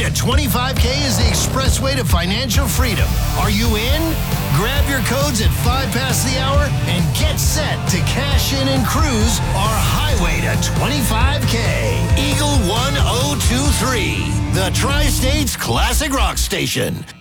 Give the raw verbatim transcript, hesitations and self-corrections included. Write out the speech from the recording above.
to twenty-five K is the expressway to financial freedom. Are you in? Grab your codes at five past the hour and get set to cash in and cruise our highway to twenty-five K. Eagle one oh two three, the Tri-States Classic Rock Station.